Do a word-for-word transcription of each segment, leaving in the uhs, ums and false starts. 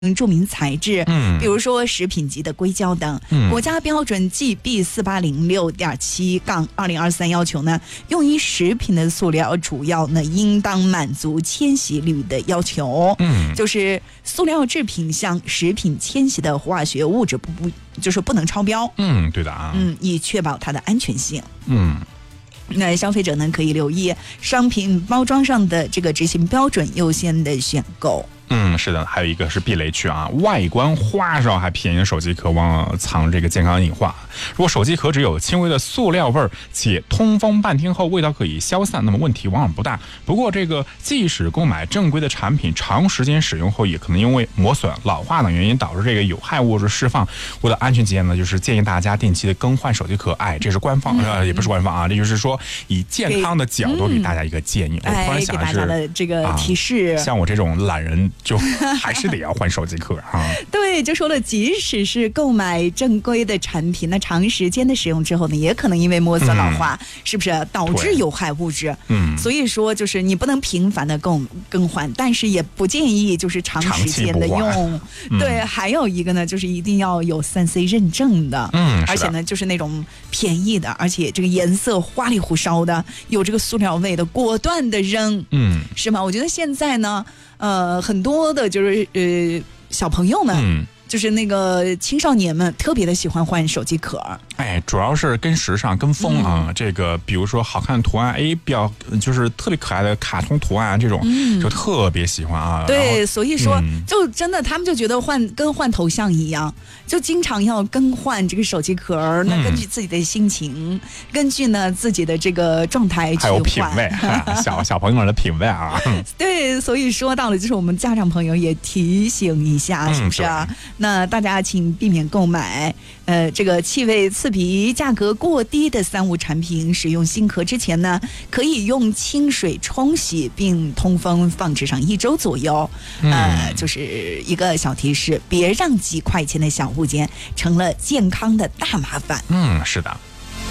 著名材质， 嗯， 比如说食品级的硅胶等。 嗯， 国家标准 G B 四八零六点七杠二零二三要求呢，用于食品的塑料主要呢应当满足迁徙率的要求。 嗯， 就是塑料制品向食品迁徙的化学物质不不就是不能超标。 嗯，对的啊。 嗯，以确保它的安全性。 嗯。 那消费者呢可以留意商品包装上的这个执行标准，优先的选购。 嗯，是的，还有一个是避雷区啊，外观花哨还便宜的手机壳往往藏这个健康隐患。如果手机壳只有轻微的塑料味儿，且通风半天后味道可以消散，那么问题往往不大。不过这个即使购买正规的产品，长时间使用后也可能因为磨损、老化等原因导致这个有害物质释放。为了安全起见呢，就是建议大家定期的更换手机壳。哎，这是官方、嗯、呃，也不是官方啊，这就是说以健康的角度给大家一个建议。 嗯、 我突然想的是， 哎、给大家的这个提示、 啊，像我这种懒人。就还是得要换手机壳啊！ 对，就说了，即使是购买正规的产品，那长时间的使用之后呢，也可能因为磨损老化，嗯、是不是导致有害物质？嗯，所以说就是你不能频繁的更更换，但是也不建议就是长时间的用。 嗯、 对，还有一个呢，就是一定要有三 C 认证的， 嗯， 而且呢，就是那种便宜的，而且这个颜色花里胡哨的，有这个塑料味的，果断的扔， 嗯， 是吗？我觉得现在呢。呃，很多的就是呃小朋友们， 嗯， 就是那个青少年们特别的喜欢换手机壳。 哎，主要是跟时尚、跟风啊。 嗯、 这个比如说好看的图案，哎，比较就是特别可爱的卡通图案这种，嗯、就特别喜欢啊。 对，所以说、 嗯、 就真的他们就觉得换跟换头像一样，就经常要更换这个手机壳。嗯、那根据自己的心情，根据呢自己的这个状态去换， 还有品味，小小朋友的品味啊。 对，所以说到了就是我们家长朋友也提醒一下，是不是啊？嗯、那大家请避免购买呃这个气味刺鼻、价格过低的三无产品。使用新壳之前呢，可以用清水冲洗并通风放置上一周左右。 嗯、 呃，就是一个小提示，别让几块钱的小物件成了健康的大麻烦。 嗯，是的。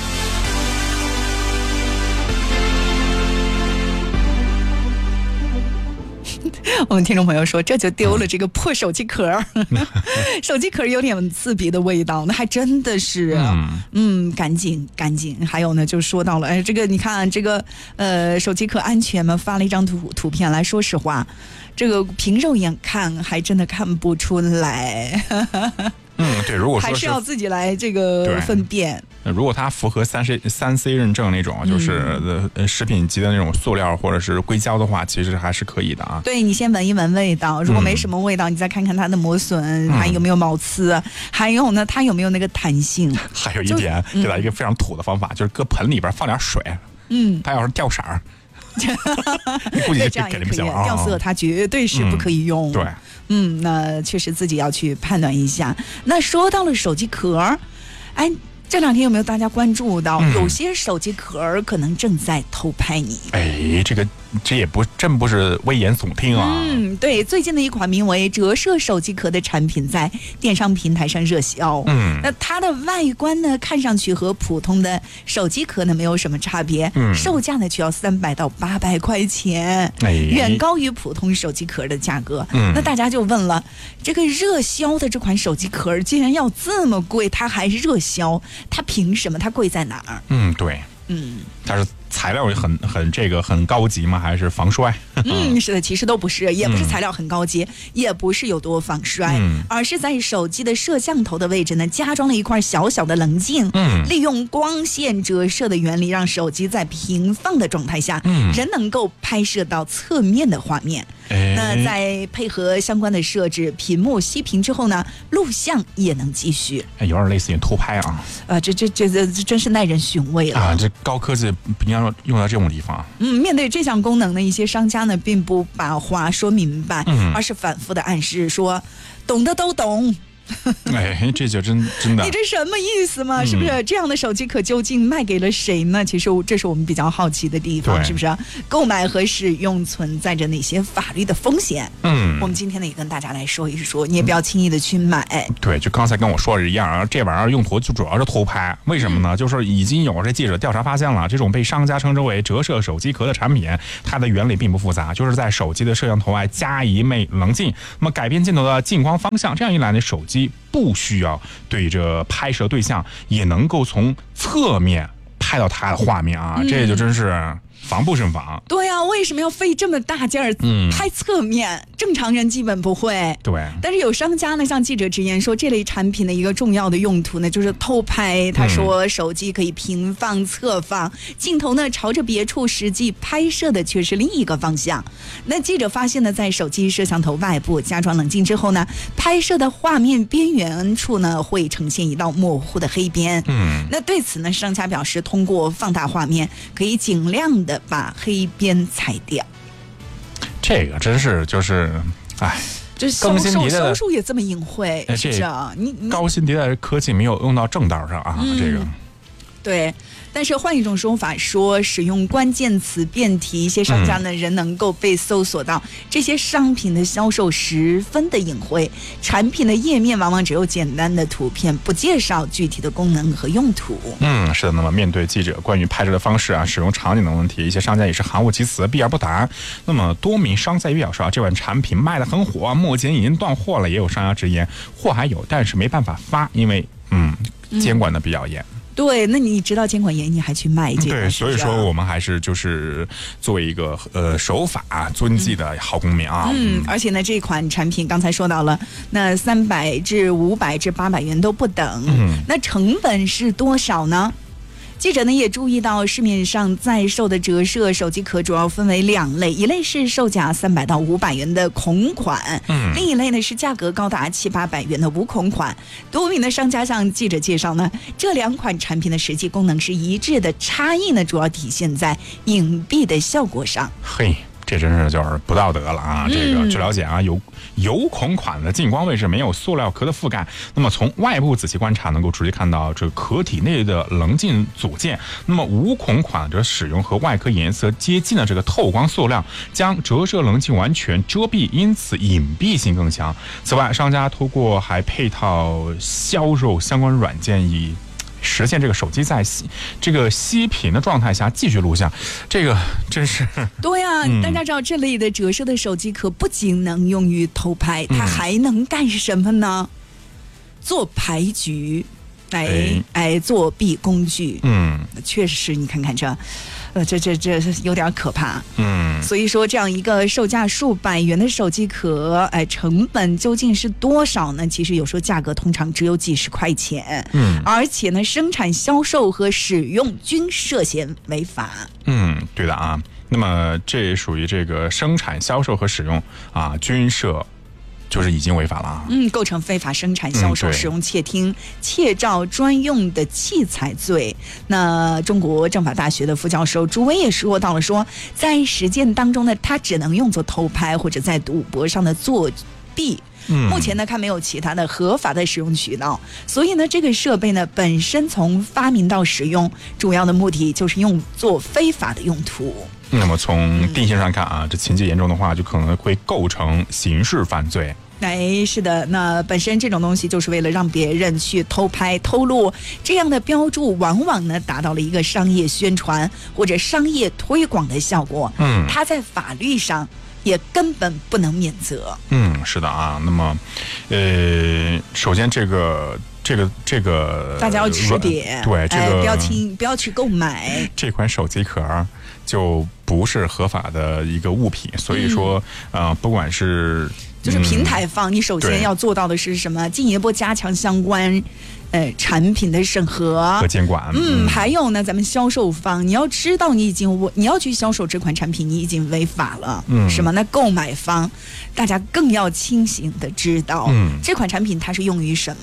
我们听众朋友说，这就丢了这个破手机壳。嗯、手机壳有点刺鼻的味道，那还真的是，嗯，嗯赶紧赶紧。还有呢，就说到了，哎，这个你看这个呃手机壳安全吗？发了一张图图片来，说实话，这个凭肉眼看还真的看不出来。 嗯，对，如果说是还是要自己来这个分辨。 如果它符合三 C 三 C 认证那种，就是呃食品级的那种塑料或者是硅胶的话，其实还是可以的啊。 对，你先闻一闻味道，如果没什么味道，嗯、你再看看它的磨损，还有没有毛刺，嗯、还有呢，它有没有那个弹性。 还有一点，给它一个非常土的方法，嗯、就是搁盆里边放点水， 嗯， 它要是掉色儿。估计这样也可以，掉色它绝对是不可以用。 嗯、对， 嗯，那确实自己要去判断一下。那说到了手机壳，哎，这两天有没有大家关注到，嗯、有些手机壳可能正在偷拍你？ 哎，这个这也不真不是危言耸听啊。 嗯，对，最近的一款名为折射手机壳的产品在电商平台上热销。 嗯， 那它的外观呢，看上去和普通的手机壳呢没有什么差别， 嗯， 售价呢却要三百到八百块钱， 哎， 远高于普通手机壳的价格。 嗯， 那大家就问了，这个热销的这款手机壳竟然要这么贵，它还是热销，它凭什么？它贵在哪儿？ 嗯，对， 嗯， 它是材料很很这个很高级吗？还是防摔？ 嗯，是的，其实都不是，也不是材料很高级，嗯、也不是有多防摔， 嗯、 而是在手机的摄像头的位置呢，加装了一块小小的棱镜， 嗯， 利用光线折射的原理，让手机在平放的状态下， 嗯， 仍能够拍摄到侧面的画面。 哎、 那在配合相关的设置，屏幕熄屏之后呢，录像也能继续。 哎，有点类似于偷拍啊！ 啊，这这这这这真是耐人寻味了啊！这高科技不应该用到这种地方。 嗯，面对这项功能呢，一些商家呢并不把话说明白， 嗯、 而是反复的暗示说，懂的都懂。 哎，这就真真的， 你这什么意思嘛？是不是、嗯、这样的手机壳究竟卖给了谁呢？其实这是我们比较好奇的地方，是不是？购买和使用存在着哪些法律的风险？嗯，我们今天呢也跟大家来说一说，你也不要轻易的去买。 嗯、对，就刚才跟我说的一样，这玩意儿用途就主要是偷拍，为什么呢？嗯、就是已经有这记者调查发现了，这种被商家称之为折射手机壳的产品，它的原理并不复杂，就是在手机的摄像头外加一枚棱镜，那么改变镜头的近光方向，这样一来呢，手机不需要对着拍摄对象，也能够从侧面拍到它的画面啊，嗯、这就真是防不胜防。 对啊，为什么要费这么大劲儿拍侧面、嗯？正常人基本不会。 对。 但是有商家呢，向记者直言说，这类产品的一个重要的用途呢，就是偷拍。他说，手机可以平放、侧放，镜头呢朝着别处，实际拍摄的却是另一个方向。那记者发现呢，在手机摄像头外部加装棱镜之后呢，拍摄的画面边缘处呢会呈现一道模糊的黑边。嗯。那对此呢，商家表示，通过放大画面，可以尽量的把黑边裁掉。 这个真是就是，哎， 这销售销售也这么隐晦，是不是啊？你高新迭代的科技没有用到正道上啊，嗯、这个。 对，但是换一种说法说，使用关键词辩题，一些商家呢、嗯、仍能够被搜索到。这些商品的销售十分的隐晦，产品的页面往往只有简单的图片，不介绍具体的功能和用途。 嗯，是的。那么面对记者关于拍摄的方式啊、使用场景的问题，一些商家也是含糊其辞，避而不答。那么多名商家也表示啊，这款产品卖得很火，目前已经断货了。也有商家直言，货还有，但是没办法发，因为嗯，监管的比较严。嗯对，那你知道监管严，你还去卖这个？ 对，所以说我们还是就是作为一个呃守法遵纪的好公民啊。 嗯，而且呢，这款产品刚才说到了，那三百至五百至八百元都不等。嗯，那成本是多少呢？记者呢也注意到，市面上在售的折射手机壳主要分为两类，一类是售价三百到五百元的孔款，嗯，另一类呢是价格高达七八百元的无孔款。多名的商家向记者介绍呢，这两款产品的实际功能是一致的，差异呢主要体现在隐蔽的效果上。 嘿。这真是就是不道德了啊！这个据了解啊，有有孔款的近光位置没有塑料壳的覆盖，那么从外部仔细观察，能够直接看到这个壳体内的棱镜组件。那么无孔款的使用和外壳颜色接近的这个透光塑料，将折射棱镜完全遮蔽，因此隐蔽性更强。此外，商家通过还配套销售相关软件以实现这个手机在这个熄屏的状态下继续录像，这个真是对呀、啊嗯！大家知道这类的折射的手机壳不仅能用于偷拍，它还能干什么呢？做牌局，哎哎，作弊工具。嗯，确实，你看看这。呃，这这这有点可怕，嗯，所以说这样一个售价数百元的手机壳，哎，成本究竟是多少呢？其实有时候价格通常只有几十块钱，嗯，而且呢，生产、销售和使用均涉嫌违法。 嗯，对的啊。那么这属于这个生产、销售和使用啊，均涉。就是已经违法了啊！ 嗯，构成非法生产、销售、使用窃听、窃照专用的器材罪。那中国政法大学的副教授朱威也说到了说，在实践当中呢，它只能用作偷拍或者在赌博上的作弊。嗯，目前呢，它没有其他的合法的使用渠道，所以呢，这个设备呢本身从发明到使用，主要的目的就是用作非法的用途。 那么从定性上看啊，这情节严重的话，就可能会构成刑事犯罪。 哎，是的，那本身这种东西就是为了让别人去偷拍、偷录，这样的标注往往呢达到了一个商业宣传或者商业推广的效果。嗯，它在法律上也根本不能免责。 嗯，是的啊。那么，呃，首先这个。这个这个大家要识别， 对这个、哎、 不要轻不要去购买这款手机壳，就不是合法的一个物品。所以说，嗯、呃，不管是就是平台方，嗯、你首先要做到的是什么？进一步加强相关呃产品的审核和监管。 嗯，还有呢，咱们销售方，你要知道你已经你要去销售这款产品，你已经违法了，嗯，是吗？那购买方，大家更要清醒的知道，嗯，这款产品它是用于什么？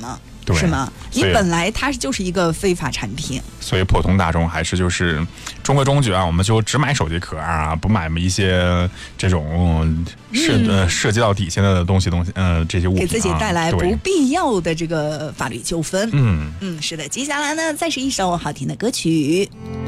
是吗？你本来它就是一个非法产品， 所以普通大众还是就是中规中矩啊，我们就只买手机壳啊，不买一些这种涉、嗯、呃涉及到底线的东西东西呃这些物品、啊， 给自己带来不必要的这个法律纠纷。 嗯嗯，是的。接下来呢，再是一首好听的歌曲。